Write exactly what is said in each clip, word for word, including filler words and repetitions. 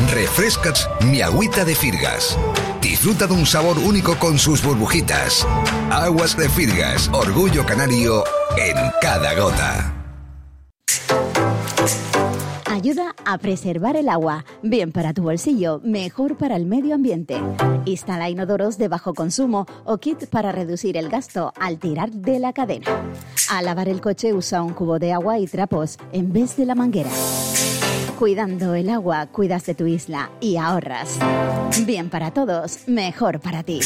Refrescats mi agüita de Firgas. Disfruta de un sabor único con sus burbujitas. Aguas de Firgas, orgullo canario en cada gota. Ayuda a preservar el agua. Bien para tu bolsillo, mejor para el medio ambiente. Instala inodoros de bajo consumo o kit para reducir el gasto al tirar de la cadena. Al lavar el coche usa un cubo de agua y trapos en vez de la manguera. Cuidando el agua, cuidas de tu isla y ahorras. Bien para todos, mejor para ti.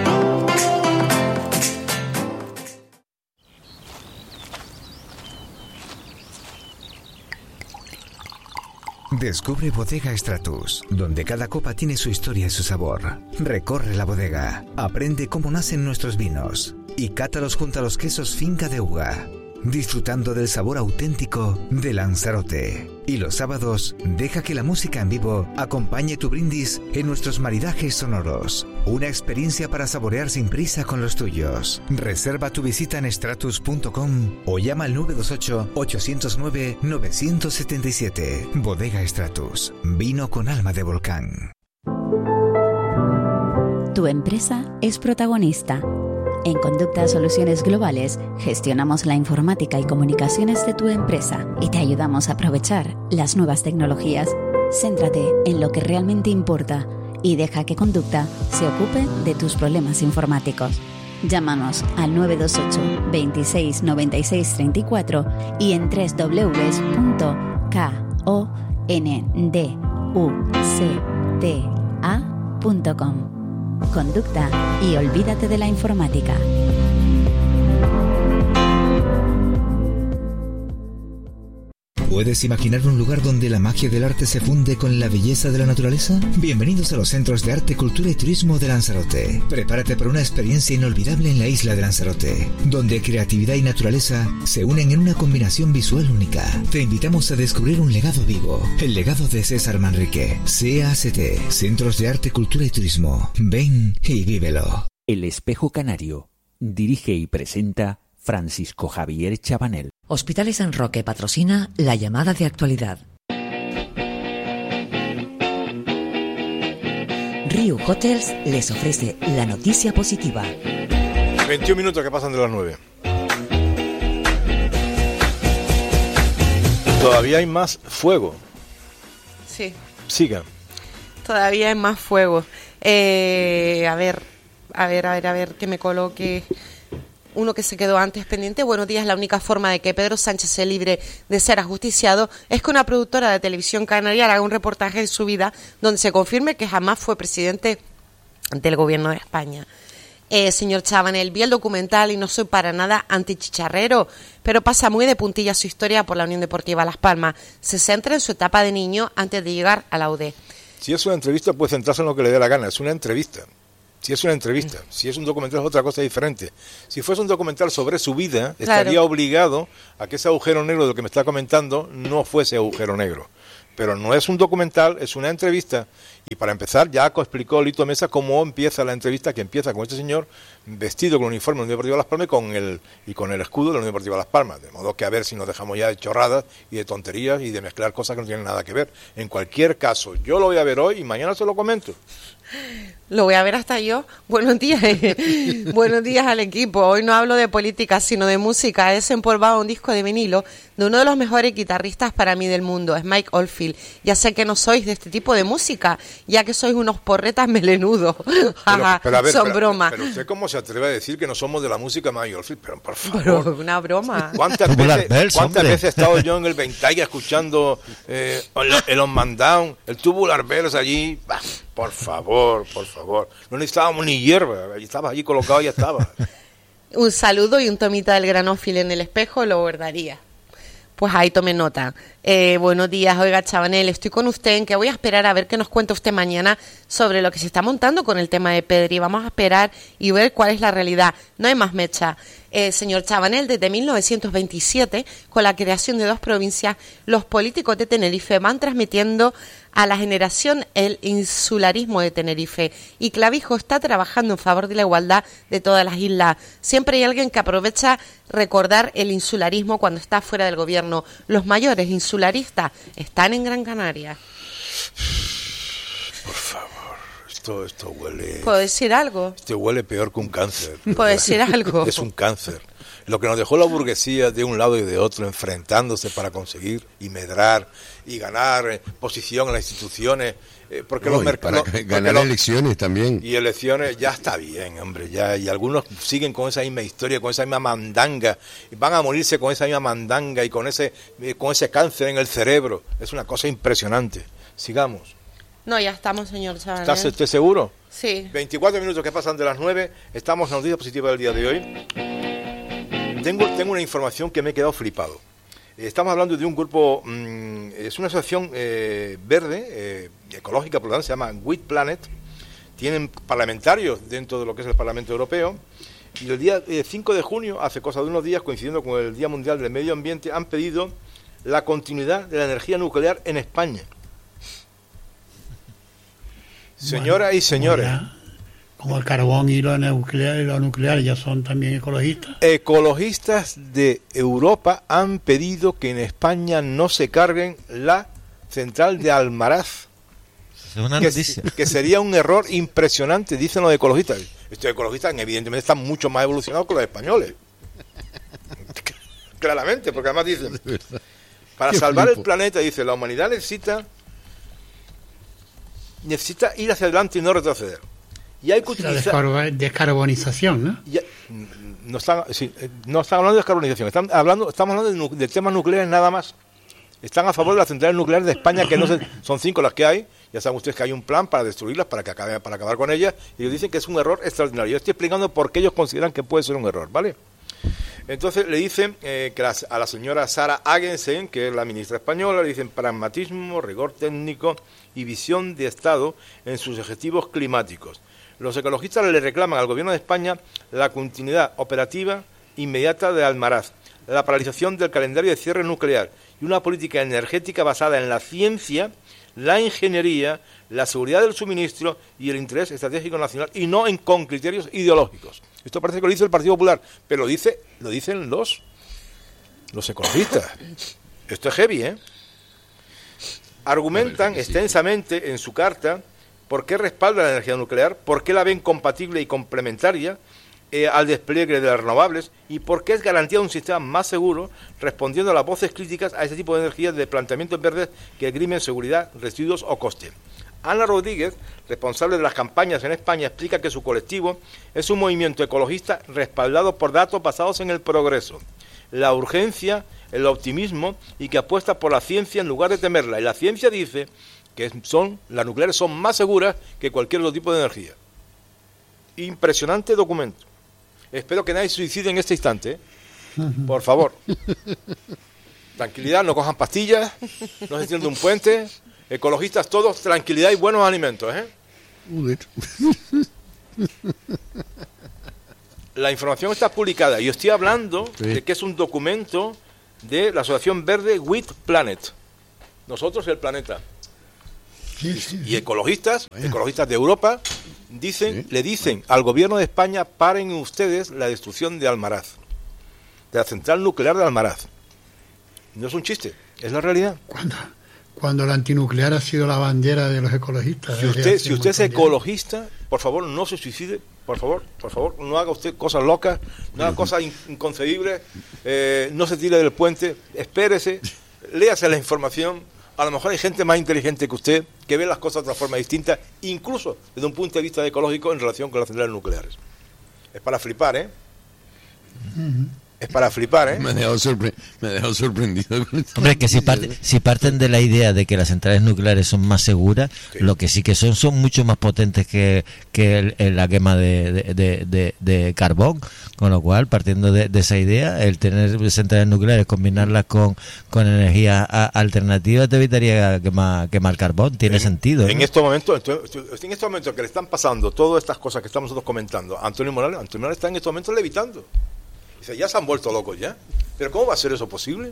Descubre Bodega Stratus, donde cada copa tiene su historia y su sabor. Recorre la bodega, aprende cómo nacen nuestros vinos y cátalos junto a los quesos Finca de Uga, disfrutando del sabor auténtico de Lanzarote. Y los sábados, deja que la música en vivo acompañe tu brindis en nuestros maridajes sonoros. Una experiencia para saborear sin prisa con los tuyos. Reserva tu visita en stratus punto com o llama al nueve dos ocho, ocho cero nueve, nueve siete siete. Bodega Stratus, vino con alma de volcán. Tu empresa es protagonista. En Conducta Soluciones Globales gestionamos la informática y comunicaciones de tu empresa y te ayudamos a aprovechar las nuevas tecnologías. Céntrate en lo que realmente importa y deja que Conducta se ocupe de tus problemas informáticos. Llámanos al nueve dos ocho, veintiséis, noventa y seis, treinta y cuatro y en doble u doble u doble u punto conducta punto com. Conducta y olvídate de la informática. ¿Puedes imaginar un lugar donde la magia del arte se funde con la belleza de la naturaleza? Bienvenidos a los Centros de Arte, Cultura y Turismo de Lanzarote. Prepárate para una experiencia inolvidable en la isla de Lanzarote, donde creatividad y naturaleza se unen en una combinación visual única. Te invitamos a descubrir un legado vivo, el legado de César Manrique. C A C T, Centros de Arte, Cultura y Turismo. Ven y vívelo. El Espejo Canario. Dirige y presenta Francisco Javier Chabanel. Hospitales San Roque patrocina la llamada de actualidad. Riu Hotels les ofrece la noticia positiva. veintiún minutos que pasan de las nueve. Todavía hay más fuego. Sí. Sigan. Todavía hay más fuego. Eh, a ver, a ver, a ver, a ver, que me coloque... Uno que se quedó antes pendiente. Buenos días. La única forma de que Pedro Sánchez se libre de ser ajusticiado es que una productora de televisión canaria haga un reportaje de su vida donde se confirme que jamás fue presidente del gobierno de España. Eh, señor Chabanel, vi el documental y no soy para nada antichicharrero, pero pasa muy de puntilla su historia por la Unión Deportiva Las Palmas. Se centra en su etapa de niño antes de llegar a la U D. Si es una entrevista, puede centrarse en lo que le dé la gana. Es una entrevista. Si es una entrevista, si es un documental es otra cosa diferente. Si fuese un documental sobre su vida, claro, estaría obligado a que ese agujero negro de lo que me está comentando no fuese agujero negro. Pero no es un documental, es una entrevista. Y para empezar, ya explicó Lito Mesa cómo empieza la entrevista, que empieza con este señor vestido con el uniforme de la Unión Deportiva Las Palmas y con el, y con el escudo de la Unión Deportiva Las Palmas. De modo que a ver si nos dejamos ya de chorradas y de tonterías y de mezclar cosas que no tienen nada que ver. En cualquier caso, yo lo voy a ver hoy y mañana se lo comento. Lo voy a ver hasta yo. Buenos días. Buenos días al equipo. Hoy no hablo de política, sino de música. He desempolvado un disco de vinilo de uno de los mejores guitarristas para mí del mundo, es Mike Oldfield. Ya sé que no sois de este tipo de música, ya que sois unos porretas melenudos. Pero, pero a ver, son pero, bromas. Pero usted cómo se atreve a decir que no somos de la música Mike Oldfield, pero por favor. Pero una broma. ¿Cuántas veces, ¿cuántas veces he estado yo en el Ventaya escuchando eh, el, el On Man Down, el Tubular Bells allí? Bah, por favor, por favor. No necesitábamos ni hierba, estaba allí colocado y ya estaba. Un saludo y un tomita del granófil en el espejo lo guardaría. Pues ahí tome nota. Eh, buenos días, oiga Chabanel, estoy con usted en que voy a esperar a ver qué nos cuenta usted mañana sobre lo que se está montando con el tema de Pedri. Vamos a esperar y ver cuál es la realidad. No hay más mecha. Eh, señor Chabanel, desde mil novecientos veintisiete, con la creación de dos provincias, los políticos de Tenerife van transmitiendo a la generación el insularismo de Tenerife, y Clavijo está trabajando en favor de la igualdad de todas las islas. Siempre hay alguien que aprovecha recordar el insularismo cuando está fuera del gobierno. Los mayores insularistas están en Gran Canaria. favor, esto, esto huele... ¿Puedo decir algo? Esto huele peor que un cáncer. ¿Puedo decir algo? Es un cáncer. Lo que nos dejó la burguesía de un lado y de otro, enfrentándose para conseguir y medrar y ganar eh, posición en las instituciones, eh, porque no, los mercados... Para ganar los, elecciones también. Y elecciones, ya está bien, hombre, ya, y algunos siguen con esa misma historia, con esa misma mandanga, y van a morirse con esa misma mandanga y con ese, eh, con ese cáncer en el cerebro. Es una cosa impresionante. Sigamos. No, ya estamos, señor Chabanel. ¿Estás usted seguro? Sí. veinticuatro minutos que pasan de las nueve, estamos en la noticia positiva del día de hoy. Tengo, tengo una información que me he quedado flipado. Estamos hablando de un grupo, mmm, es una asociación eh, verde, eh, ecológica, por lo tanto, se llama Wheat Planet. Tienen parlamentarios dentro de lo que es el Parlamento Europeo. Y el día eh, cinco de junio, hace cosa de unos días, coincidiendo con el Día Mundial del Medio Ambiente, han pedido la continuidad de la energía nuclear en España. Señoras bueno, y señores... Bueno. Como el carbón y lo nuclear, y lo nuclear ya son también ecologistas. Ecologistas de Europa han pedido que en España no se carguen la central de Almaraz. Es una que, noticia. Que sería un error impresionante, dicen los ecologistas. Estos ecologistas evidentemente están mucho más evolucionados que los españoles. Claramente, porque además dicen, para salvar el planeta, dice, la humanidad necesita, necesita ir hacia adelante y no retroceder. Y hay que utilizar... La descarbonización, ¿no? Ya, no, están, sí, no están hablando de descarbonización, están hablando, estamos hablando de, de temas nucleares nada más. Están a favor de las centrales nucleares de España, que no se, son cinco las que hay. Ya saben ustedes que hay un plan para destruirlas, para que acabe, para acabar con ellas. Y ellos dicen que es un error extraordinario. Yo estoy explicando por qué ellos consideran que puede ser un error, ¿vale? Entonces le dicen eh, que las, a la señora Sara Agensen, que es la ministra española, le dicen pragmatismo, rigor técnico y visión de Estado en sus objetivos climáticos. Los ecologistas le reclaman al Gobierno de España la continuidad operativa inmediata de Almaraz, la paralización del calendario de cierre nuclear y una política energética basada en la ciencia, la ingeniería, la seguridad del suministro y el interés estratégico nacional, y no en, con criterios ideológicos. Esto parece que lo dice el Partido Popular, pero lo dice lo dicen los, los ecologistas. Esto es heavy, ¿eh? Argumentan extensamente en su carta por qué respalda la energía nuclear, por qué la ven compatible y complementaria eh, al despliegue de las renovables y por qué es garantía de un sistema más seguro, respondiendo a las voces críticas a este tipo de energías de planteamientos verdes que esgrimen seguridad, residuos o coste. Ana Rodríguez, responsable de las campañas en España, explica que su colectivo es un movimiento ecologista respaldado por datos basados en el progreso, la urgencia, el optimismo y que apuesta por la ciencia en lugar de temerla. Y la ciencia dice que son las nucleares son más seguras que cualquier otro tipo de energía. Impresionante documento. Espero que nadie se suicide en este instante, ¿eh? Por favor. Tranquilidad, no cojan pastillas, no se extiende un puente. Ecologistas todos, tranquilidad y buenos alimentos, ¿eh? La información está publicada y yo estoy hablando sí. de que es un documento de la Asociación Verde Wheat Planet. Nosotros el planeta. Sí, sí, sí. Y ecologistas, Vaya. ecologistas de Europa, dicen, sí. le dicen al gobierno de España, paren ustedes la destrucción de Almaraz, de la central nuclear de Almaraz. No es un chiste, es la realidad. Cuando, cuando la antinuclear ha sido la bandera de los ecologistas. Si usted, si usted es ecologista, por favor, no se suicide, por favor, por favor, no haga usted cosas locas, no haga cosas inconcebibles, eh, no se tire del puente, espérese, léase la información. A lo mejor hay gente más inteligente que usted que ve las cosas de otra forma distinta, incluso desde un punto de vista ecológico en relación con las centrales nucleares. Es para flipar, ¿eh? Uh-huh. Es para flipar, ¿eh? Me ha dejado, sorpre- me ha dejado sorprendido. Hombre, que si, parte, si parten de la idea de que las centrales nucleares son más seguras, sí. lo que sí que son son mucho más potentes que, que el, el, la quema de, de, de, de, de carbón. Con lo cual, partiendo de, de esa idea, el tener centrales nucleares, combinarlas con, con energía alternativa, te evitaría quemar, quemar carbón. Tiene en, sentido, ¿no? En estos momentos, en estos momentos que le están pasando todas estas cosas que estamos nosotros comentando, Antonio Morales, Antonio Morales está en estos momentos levitando. Dice, ya se han vuelto locos ya. ¿Pero cómo va a ser eso posible?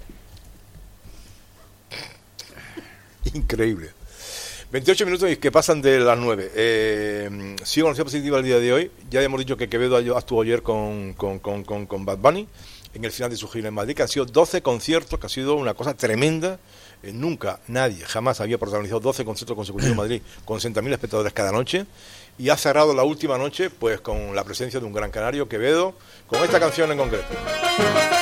Increíble. veintiocho minutos que pasan de las nueve. Eh, sigo con la noticia positiva el día de hoy. Ya hemos dicho que Quevedo actuó ayer con, con, con, con, con Bad Bunny. en el final de su gira en Madrid, que han sido doce conciertos, que ha sido una cosa tremenda. Eh, nunca, nadie, jamás había protagonizado doce conciertos consecutivos en Madrid con sesenta mil espectadores cada noche, y ha cerrado la última noche pues con la presencia de un gran canario, Quevedo, con esta canción en concreto.